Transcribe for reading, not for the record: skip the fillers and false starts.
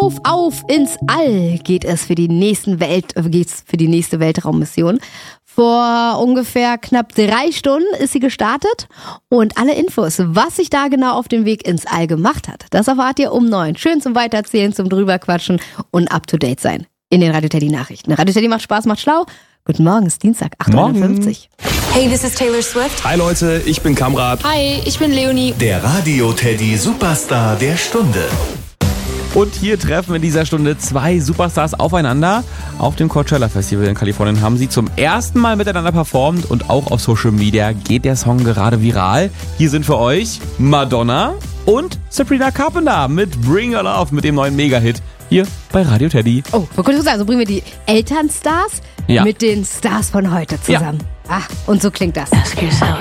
Auf ins All geht es für die nächste Weltraummission. Vor ungefähr knapp 3 Stunden ist sie gestartet und alle Infos, was sich da genau auf dem Weg ins All gemacht hat, das erfahrt ihr um 9. Schön zum Weitererzählen, zum drüberquatschen und up to date sein in den Radio Teddy Nachrichten. Radio Teddy macht Spaß, macht schlau. Guten Morgen, es ist Dienstag, 8.51 Uhr. Hey, this is Taylor Swift. Hi Leute, ich bin Kamrat. Hi, ich bin Leonie. Der Radio Teddy Superstar der Stunde. Und hier treffen in dieser Stunde 2 Superstars aufeinander. Auf dem Coachella Festival in Kalifornien haben sie zum ersten Mal miteinander performt und auch auf Social Media geht der Song gerade viral. Hier sind für euch Madonna und Sabrina Carpenter mit Bring Your Love mit dem neuen Mega-Hit hier bei Radio Teddy. Oh, man könnte sagen, so bringen wir die Elternstars mit den Stars von heute zusammen. Ja. Und so klingt das. Ask yourself,